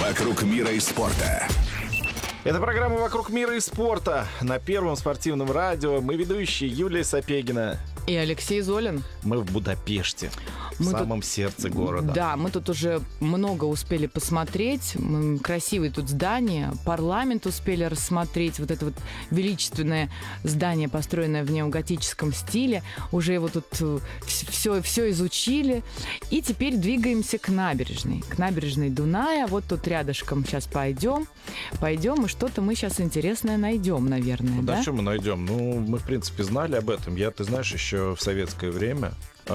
«Вокруг мира и спорта». Это программа «Вокруг мира и спорта» на Первом спортивном радио. Мы ведущие Юлия Сапегина и Алексей Золин. Мы в Будапеште, в самом сердце города. Да, мы тут уже много успели посмотреть. Красивые тут здания. Парламент успели рассмотреть. Вот это вот величественное здание, построенное в неоготическом стиле. Уже его тут все изучили. И теперь двигаемся к набережной Дуная. Вот тут рядышком сейчас пойдем, и что-то мы сейчас интересное найдем, наверное, да? Да, что мы найдем? Ну, мы, в принципе, знали об этом. Я, ты знаешь, еще в советское время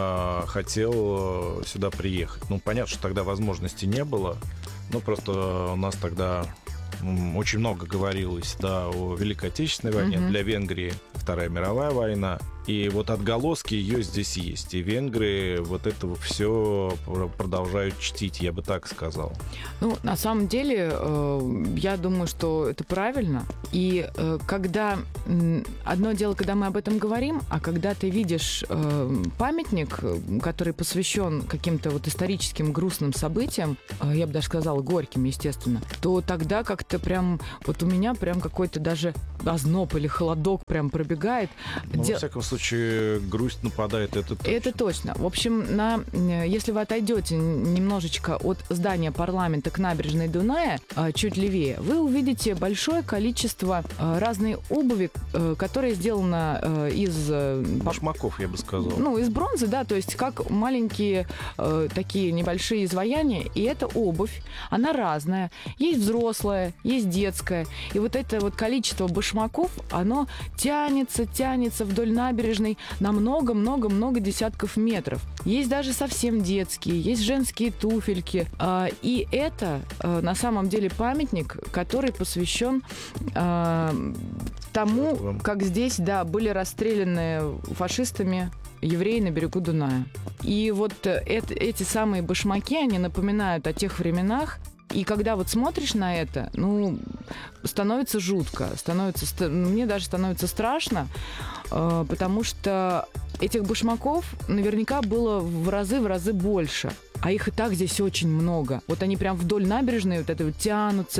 хотел сюда приехать. Ну, понятно, что тогда возможности не было. Ну, просто у нас тогда очень много говорилось, да, о Великой Отечественной войне. Для Венгрии Вторая мировая война. И вот отголоски ее здесь есть. И венгры вот это все продолжают чтить, я бы так сказал. Ну, на самом деле, я думаю, что это правильно. И когда... Одно дело, когда мы об этом говорим, а когда ты видишь памятник, который посвящен каким-то вот историческим грустным событиям, я бы даже сказала, горьким, естественно, то тогда как-то прям... Вот у меня прям какой-то даже озноб или холодок прям пробегает. Ну, во всяком случае, грусть нападает, это точно. Это точно. В общем, если вы отойдете немножечко от здания парламента к набережной Дуная, чуть левее, вы увидите большое количество разной обуви, которая сделана из... башмаков, я бы сказал. Ну, из бронзы, да, то есть как маленькие такие небольшие изваяния. И эта обувь, она разная. Есть взрослая, есть детская. И вот это вот количество башмаков, оно тянется вдоль набережной на много-много-много десятков метров. Есть даже совсем детские, есть женские туфельки. И это на самом деле памятник, который посвящен тому, как здесь, да, были расстреляны фашистами евреи на берегу Дуная. И вот эти самые башмаки, они напоминают о тех временах. И когда вот смотришь на это, ну, становится жутко, мне даже становится страшно, потому что этих башмаков наверняка было в разы больше. А их и так здесь очень много. Вот они прям вдоль набережной вот это вот тянутся.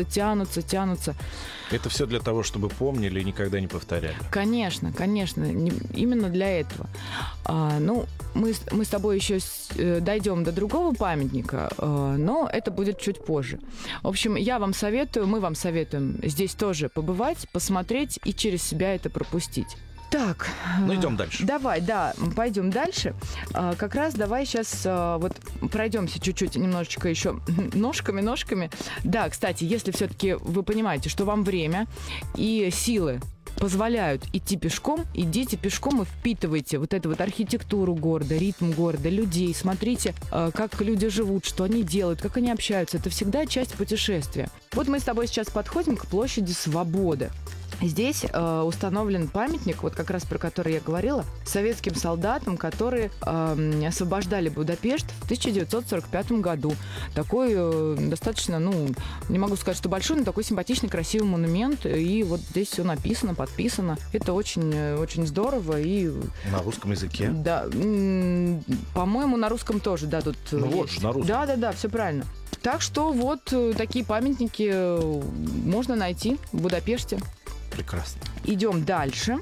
Это все для того, чтобы помнили и никогда не повторяли. Конечно. Именно для этого. Ну, мы с тобой еще дойдем до другого памятника, но это будет чуть позже. В общем, мы вам советуем здесь тоже побывать, посмотреть и через себя это пропустить. Так. Ну, идем дальше. Давай, да, пойдем дальше. Как раз давай сейчас вот пройдемся чуть-чуть, немножечко еще ножками. Да, кстати, если все-таки вы понимаете, что вам время и силы позволяют идти пешком, идите пешком и впитывайте вот эту вот архитектуру города, ритм города, людей. Смотрите, как люди живут, что они делают, как они общаются. Это всегда часть путешествия. Вот мы с тобой сейчас подходим к площади Свободы. Здесь установлен памятник, вот как раз про который я говорила, советским солдатам, которые освобождали Будапешт в 1945 году. Такой достаточно, не могу сказать, что большой, но такой симпатичный, красивый монумент. И вот здесь все написано, подписано. Это очень, очень здорово. И... На русском языке? Да. По-моему, на русском тоже, да, тут ну есть. Вот же, на русском. Да, все правильно. Так что вот такие памятники можно найти в Будапеште. Прекрасно. Идем дальше.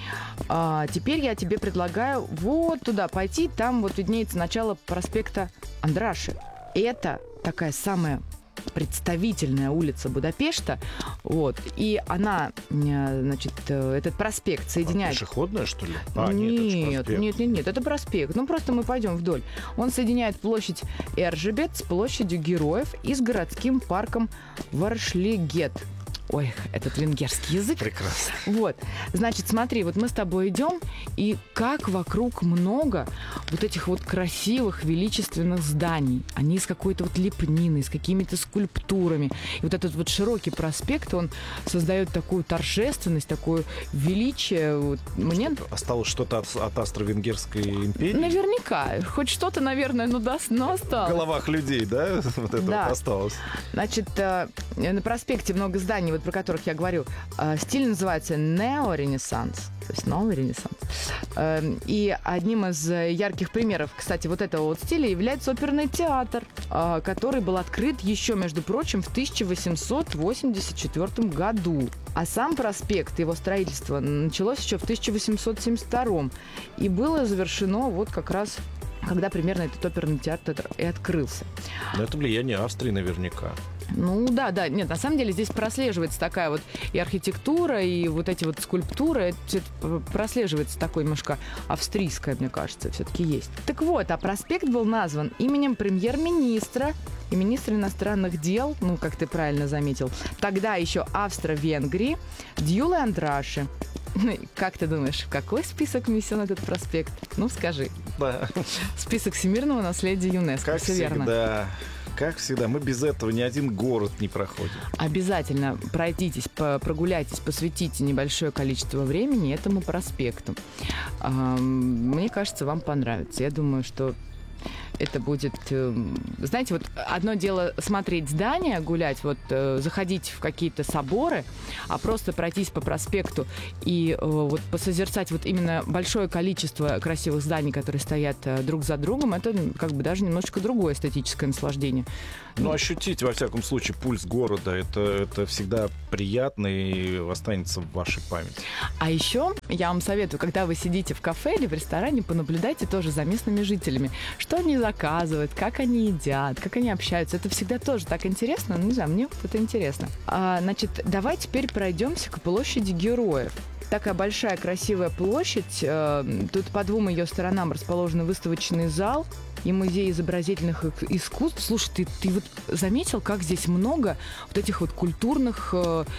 Теперь я тебе предлагаю вот туда пойти. Там вот виднеется начало проспекта Андраши. Это такая самая представительная улица Будапешта. Вот. И она, значит, этот проспект соединяет... Пешеходная, что ли? Нет, это проспект. Ну, просто мы пойдем вдоль. Он соединяет площадь Эржебет с площадью Героев и с городским парком Варшлигет. Ой, этот венгерский язык. Прекрасно. Вот. Значит, смотри, вот мы с тобой идем, и как вокруг много вот этих вот красивых, величественных зданий. Они из какой-то вот лепнины, с какими-то скульптурами. И вот этот вот широкий проспект, он создает такую торжественность, такое величие. Вот. Мне... Осталось что-то от Австро-Венгерской империи? Наверняка. Хоть что-то, наверное, но осталось. В головах людей, да? Вот это да. Вот осталось. Значит, на проспекте много зданий, вот про которых я говорю. Стиль называется неоренессанс. То есть новый ренессанс. И одним из ярких ярких примеров, кстати, вот этого вот стиля является оперный театр, который был открыт еще, между прочим, в 1884 году. А сам проспект, его строительство началось еще в 1872 и было завершено вот как раз, когда примерно этот оперный театр и открылся. Но это влияние Австрии наверняка. Ну да, нет, на самом деле здесь прослеживается такая вот и архитектура, и вот эти вот скульптуры, это прослеживается такое немножко австрийское, мне кажется, все-таки есть. Так вот, а проспект был назван именем премьер-министра и министра иностранных дел, ну, как ты правильно заметил, тогда еще Австро-Венгрии, Дьюлы Андраши. Как ты думаешь, в какой список внесен этот проспект? Ну, скажи. Да. Список всемирного наследия ЮНЕСКО, Как все верно. всегда. Как всегда, мы без этого ни один город не проходим. Обязательно пройдитесь, прогуляйтесь, посвятите небольшое количество времени этому проспекту. Мне кажется, вам понравится. Я думаю, что это будет... Знаете, вот одно дело смотреть здания, гулять, вот заходить в какие-то соборы, а просто пройтись по проспекту и вот посозерцать вот именно большое количество красивых зданий, которые стоят друг за другом, это как бы даже немножечко другое эстетическое наслаждение. Ну, ощутить, во всяком случае, пульс города, это всегда приятно и останется в вашей памяти. А еще я вам советую, когда вы сидите в кафе или в ресторане, понаблюдайте тоже за местными жителями, что они заказывают, как они едят, как они общаются. Это всегда тоже так интересно. Ну, не знаю, мне это интересно. Значит, давай теперь пройдемся к площади Героев. Такая большая красивая площадь. Тут по двум ее сторонам расположен выставочный зал и музей изобразительных искусств. Слушай, ты вот заметил, как здесь много вот этих вот культурных,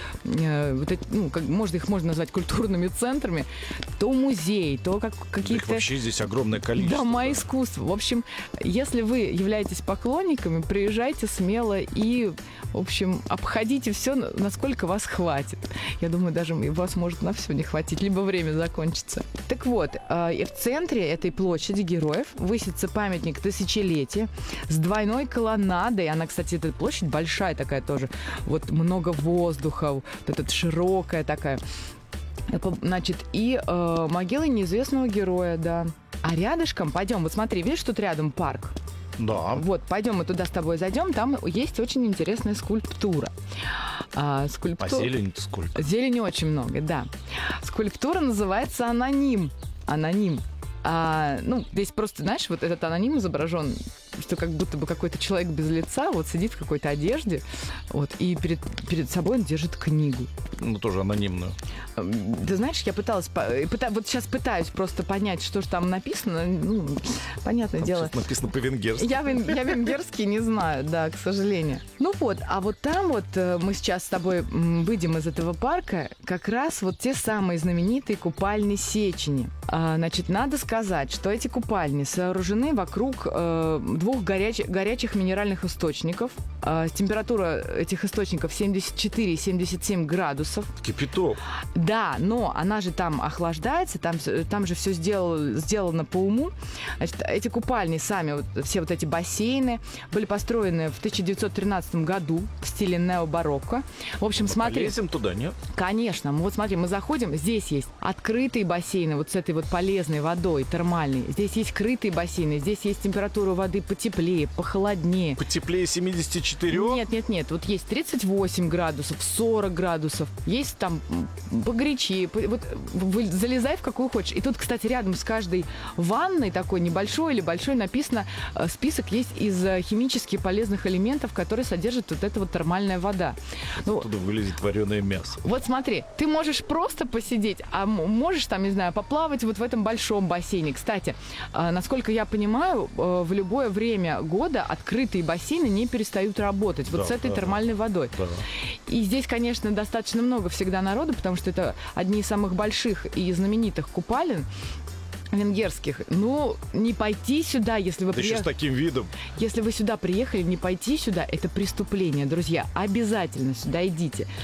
можно их назвать культурными центрами, то музей, то какие-то... Их вообще здесь огромное количество. Дома искусств. В общем, если вы являетесь поклонниками, приезжайте смело и, в общем, обходите все, насколько вас хватит. Я думаю, даже вас может на все не хватить, либо время закончится. Так вот, в центре этой площади Героев высится памятник тысячелетия с двойной колоннадой. Она, кстати, эта площадь большая такая тоже. Вот много воздуха, вот эта широкая такая. Значит, и могила неизвестного героя, да. А рядышком, пойдем, вот смотри, видишь, тут рядом парк? Да. Вот, пойдем мы туда с тобой зайдем, там есть очень интересная скульптура. А зелень-то сколько? Зелени очень много, да. Скульптура называется «Аноним». Аноним. Здесь просто, знаешь, вот этот аноним изображен, что как будто бы какой-то человек без лица вот сидит в какой-то одежде, вот, и перед собой он держит книгу. Ну, тоже анонимную. Ты знаешь, я вот сейчас пытаюсь просто понять, что же там написано. Ну, понятное дело. Сейчас написано по-венгерски. Я венгерский не знаю, да, к сожалению. Ну вот, а вот там вот мы сейчас с тобой выйдем из этого парка, как раз вот те самые знаменитые купальни Сечени. Значит, надо сказать, что эти купальни сооружены вокруг двух горячих минеральных источников. Температура этих источников 74-77 градусов. Кипяток. Да, но она же там охлаждается, там же все сделано по уму. Значит, эти купальни сами, все вот эти бассейны были построены в 1913 году в стиле необарокко. В общем, смотри. Полезем туда, нет? Конечно. Вот смотри, мы заходим, здесь есть открытые бассейны вот с этой вот полезной водой, термальной. Здесь есть крытые бассейны, здесь есть температура воды потеплее, похолоднее. Потеплее 74? Нет. Вот есть 38 градусов, 40 градусов. Есть там погорячее. Вот залезай в какую хочешь. И тут, кстати, рядом с каждой ванной, такой небольшой или большой, написано, список есть из химически полезных элементов, которые содержит вот эта вот термальная вода. Оттуда вылезет вареное мясо. Вот смотри, ты можешь просто посидеть, а можешь там, не знаю, поплавать вот в этом большом бассейне. Кстати, насколько я понимаю, в любое время года открытые бассейны не перестают работать вот с этой термальной водой. Да. И здесь, конечно, достаточно много всегда народу, потому что это одни из самых больших и знаменитых купалин венгерских. Ну, не пойти сюда, если вы еще с таким видом. Если вы сюда приехали, не пойти сюда, это преступление, друзья. Обязательно сюда идите.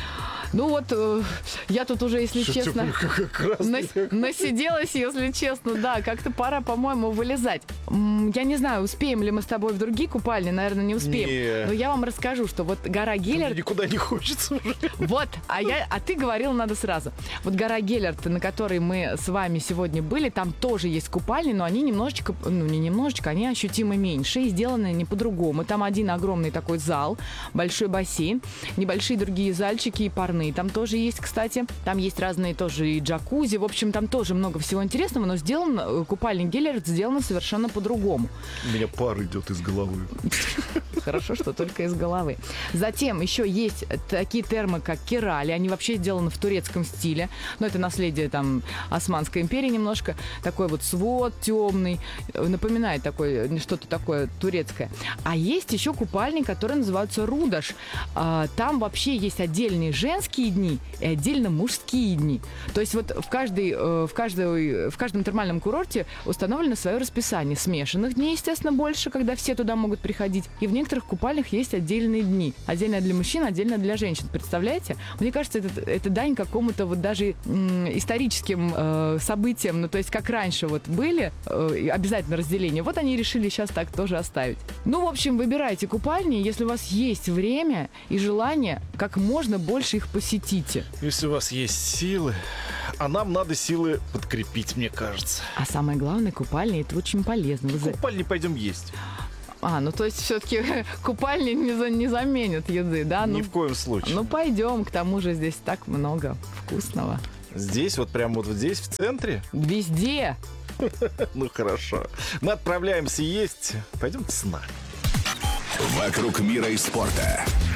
Ну вот, я тут уже, если честно, насиделась, если честно, да, как-то пора, по-моему, вылезать. Я не знаю, успеем ли мы с тобой в другие купальни, наверное, не успеем. Но я вам расскажу, что вот гора Геллерт... Никуда не хочется уже. Вот, а ты говорила, надо сразу. Вот гора Геллерт, на которой мы с вами сегодня были, там тоже есть купальни, но они немножечко, не немножечко, они ощутимо меньше и сделаны не по-другому. Там один огромный такой зал, большой бассейн, небольшие другие зальчики и парные. Там тоже есть, кстати. Там есть разные тоже и джакузи. В общем, там тоже много всего интересного, но купальник Геллерт сделан совершенно по-другому. У меня пар идет из головы. Хорошо, что только из головы. Затем еще есть такие термы, как Кирали. Они вообще сделаны в турецком стиле. Но это наследие там Османской империи немножко. Такой вот свод темный. Напоминает что-то такое турецкое. А есть еще купальник, который называется Рудаш. Там вообще есть отдельные женские дни и отдельно мужские дни. То есть вот в каждом термальном курорте установлено свое расписание. Смешанных дней, естественно, больше, когда все туда могут приходить. И в некоторых купальнях есть отдельные дни. Отдельно для мужчин, отдельно для женщин. Представляете? Мне кажется, это дань какому-то вот даже историческим событиям. Ну, то есть как раньше вот были обязательно разделение. Вот они решили сейчас так тоже оставить. Ну, в общем, выбирайте купальни. Если у вас есть время и желание, как можно больше их посетите. Если у вас есть силы, а нам надо силы подкрепить, мне кажется. А самое главное, купальни — это очень полезно. В купальни пойдем есть. Ну то есть все-таки купальни не заменят еды, да? Ни в коем случае. Ну пойдем, к тому же здесь так много вкусного. Здесь, вот прямо вот здесь, в центре? Везде. Ну хорошо. Мы отправляемся есть. Пойдемте с нами. «Вокруг мира и спорта».